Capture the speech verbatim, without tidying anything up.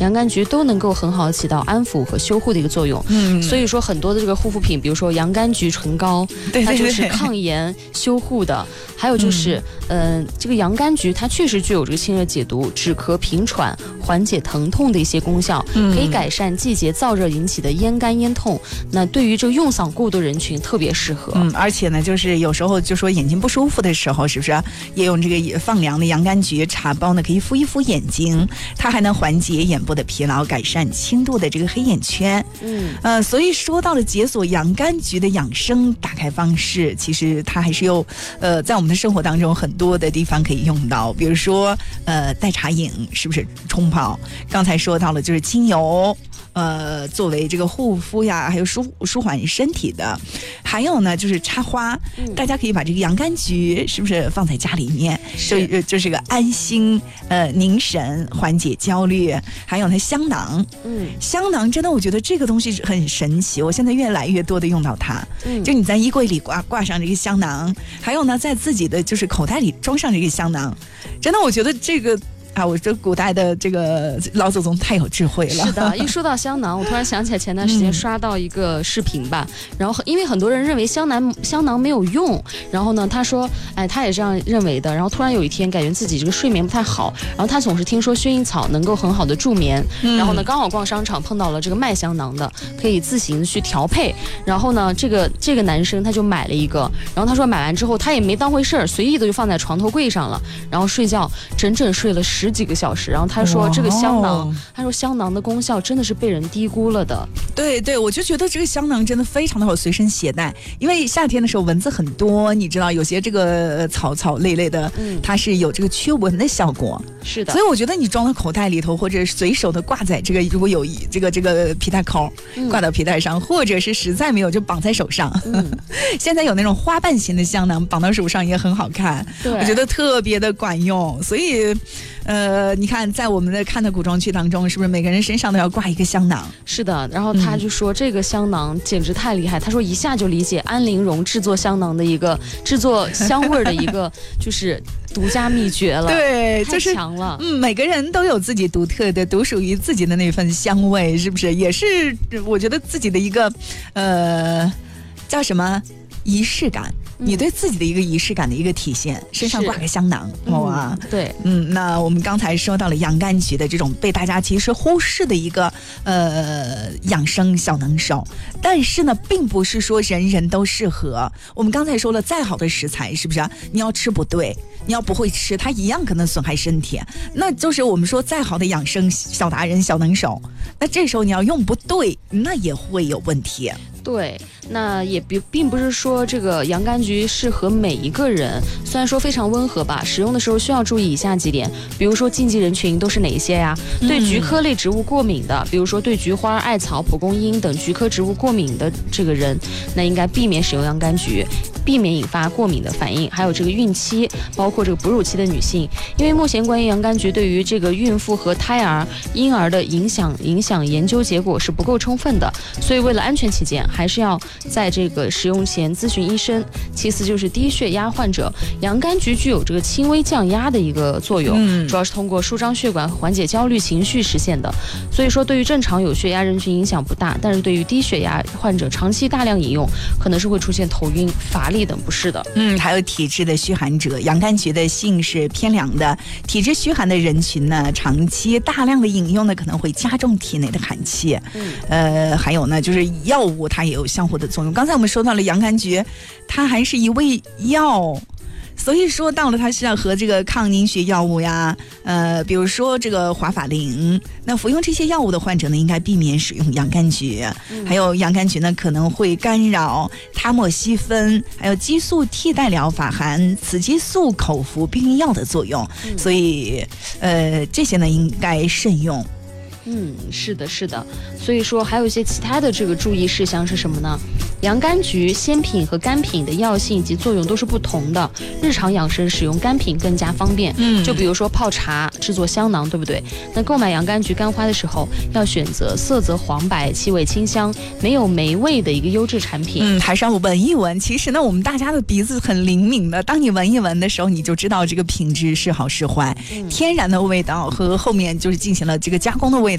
洋甘菊都能够很好的起到安抚和修护的一个作用。嗯，所以说很多的这个护肤品，比如说洋甘菊唇膏， 对对对， 它就是抗炎修护的。还有就是，嗯、呃，这个洋甘菊它确实具有这个清热解毒、止咳平喘、缓解疼痛的一些功效，可以改善季节燥热引起的咽干咽痛。那对于这个用嗓过度人群特别适合。 嗯，而且呢，就是有时候就说眼睛不舒服的时候，是不是也用这个放凉的洋甘菊茶包呢？可以敷一敷眼睛，它还能缓解眼部的疲劳，改善轻度的这个黑眼圈。嗯，呃，所以说到了解锁洋甘菊的养生打开方式，其实它还是有呃，在我们的生活当中很多的地方可以用到，比如说呃，代茶饮是不是冲泡？刚才说到了就是精油。呃，作为这个护肤呀，还有舒舒缓身体的，还有呢就是插花，嗯、大家可以把这个洋甘菊是不是放在家里面，就就是个安心呃凝神，缓解焦虑。还有呢香囊，嗯，香囊真的我觉得这个东西很神奇，我现在越来越多的用到它。嗯，就你在衣柜里挂挂上这个香囊，还有呢在自己的就是口袋里装上这个香囊，真的我觉得这个。啊，我这古代的这个老祖宗太有智慧了。 是的，一说到香囊，我突然想起来前段时间刷到一个视频吧，嗯、然后因为很多人认为香囊香囊没有用，然后呢，他说，哎，他也这样认为的，然后突然有一天感觉自己这个睡眠不太好，然后他总是听说薰衣草能够很好的助眠，嗯、然后呢，刚好逛商场碰到了这个卖香囊的，可以自行去调配，然后呢，这个这个男生他就买了一个，然后他说买完之后他也没当回事儿，随意的就放在床头柜上了，然后睡觉整整睡了十几个小时，然后他说这个香囊，他说香囊的功效真的是被人低估了的。 对对，我就觉得这个香囊真的非常的好随身携带，因为夏天的时候蚊子很多，你知道有些这个草草类类的，嗯、它是有这个驱蚊的效果。 是的， 所以我觉得你装到口袋里头，或者随手的挂在这个，如果有这个这个皮带扣，嗯、挂到皮带上，或者是实在没有就绑在手上。嗯、现在有那种花瓣型的香囊，绑到手上也很好看，我觉得特别的管用。所以，呃，你看在我们的看的古装剧当中，是不是每个人身上都要挂一个香囊？ 是的，然后他就说、嗯、这个香囊简直太厉害，他说一下就理解安陵容制作香囊的一个制作香味的一个就是独家秘诀了。 对， 太强了。 就是、嗯，每个人都有自己独特的、独属于自己的那份香味，是不是？也是我觉得自己的一个呃叫什么仪式感。你对自己的一个仪式感的一个体现，身上挂个香囊，哇、 嗯，对， 嗯，那我们刚才说到了洋甘菊的这种被大家其实忽视的一个呃养生小能手，但是呢，并不是说人人都适合。我们刚才说了，再好的食材，是不是、啊？你要吃不对，你要不会吃，它一样可能损害身体。那就是我们说再好的养生小达人、小能手，那这时候你要用不对，那也会有问题。 对，那也并并不是说这个洋甘菊适合每一个人，虽然说非常温和吧，使用的时候需要注意以下几点，比如说禁忌人群都是哪些呀？嗯、对菊科类植物过敏的，比如说对菊花、艾草、蒲公英等菊科植物过敏的这个人，那应该避免使用洋甘菊，避免引发过敏的反应。还有这个孕期，包括这个哺乳期的女性，因为目前关于洋甘菊对于这个孕妇和胎儿、婴儿的影响影响研究结果是不够充分的，所以为了安全起见，还是要在这个使用前咨询医生。其次就是低血压患者，洋甘菊具有这个轻微降压的一个作用，嗯、主要是通过舒张血管和缓解焦虑情绪实现的。所以说，对于正常有血压人群影响不大，但是对于低血压患者长期大量饮用，可能是会出现头晕、乏力等不适的。嗯， 还有体质的虚寒者，洋甘菊的性是偏凉的，体质虚寒的人群呢，长期大量的饮用呢，可能会加重体内的寒气。嗯，呃，还有呢，就是药物它也有相互的作用。刚才我们说到了洋甘菊，它还是一味药。所以说到了它是要和这个抗凝血药物呀，呃，比如说这个华法林，那服用这些药物的患者呢，应该避免使用洋甘菊。嗯、还有洋甘菊呢，可能会干扰他莫西芬，还有激素替代疗法含雌激素口服避孕药的作用，嗯、所以呃，这些呢应该慎用。 嗯，是的，是的。所以说还有一些其他的这个注意事项是什么呢？洋甘菊鲜品和干品的药性以及作用都是不同的，日常养生使用干品更加方便。嗯，就比如说泡茶制作香囊，对不对？那购买洋甘菊干花的时候，要选择色泽黄白、气味清香、没有霉味的一个优质产品。 嗯，还是要闻一闻。其实呢，我们大家的鼻子很灵敏的，当你闻一闻的时候，你就知道这个品质是好是坏。嗯、天然的味道和后面就是进行了这个加工的味